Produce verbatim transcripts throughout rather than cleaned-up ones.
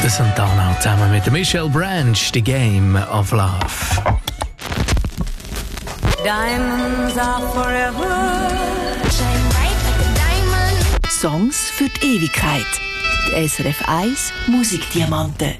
Der Santana zusammen mit Michelle Branch, The Game of Love. Diamonds are forever. Shine bright like a diamond. Songs für die Ewigkeit. Die S R F eins Musikdiamanten.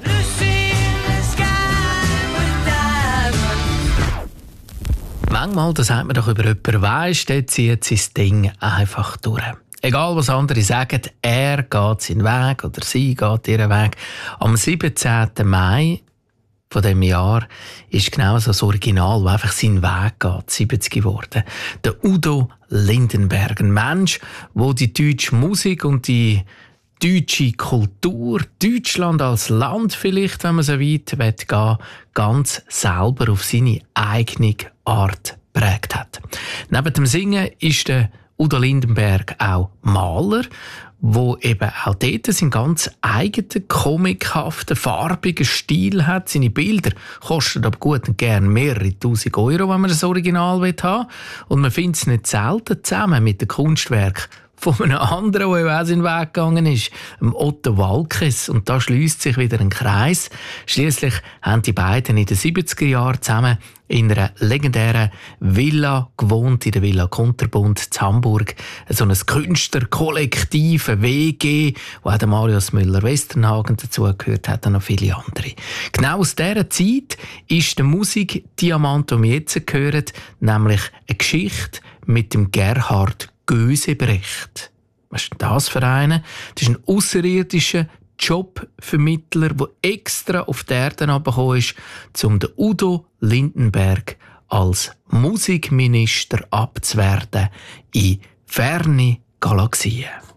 Manchmal, das sagt man doch über jemanden, weisst, der zieht sein Ding einfach durch. Egal was andere sagen, er geht seinen Weg oder sie geht ihren Weg. Am siebzehnten Mai von diesem Jahr ist genau so das Original, das einfach seinen Weg geht, siebzig geworden. Der Udo Lindenberg, ein Mensch, der die deutsche Musik und die deutsche Kultur, Deutschland als Land vielleicht, wenn man so weit gehen will, ganz selber auf seine eigene Art geprägt hat. Neben dem Singen ist der Udo Lindenberg auch Maler, wo eben auch dort seinen ganz eigenen, comichaften, farbigen Stil hat. Seine Bilder kosten aber gut und gern mehrere tausend Euro, wenn man das Original haben will. Und man findet es nicht selten zusammen mit dem Kunstwerk von einem anderen, der auch seinen Weg gegangen ist, dem Otto Waalkes. Und da schließt sich wieder ein Kreis. Schliesslich haben die beiden in den siebziger Jahren zusammen in einer legendären Villa gewohnt, in der Villa Konterbund in Hamburg. So ein Künstlerkollektiv, ein W G, wo auch der Marius Müller-Westernhagen dazugehört hat, und noch viele andere. Genau aus dieser Zeit ist der Musikdiamant, den wir jetzt hören, nämlich eine Geschichte mit dem Gerhard Gösebrecht. Was ist denn das für einen? Das ist ein außerirdischer Jobvermittler, der extra auf die Erde herabgekommen ist, um den Udo Lindenberg als Musikminister abzuwerten in ferne Galaxien.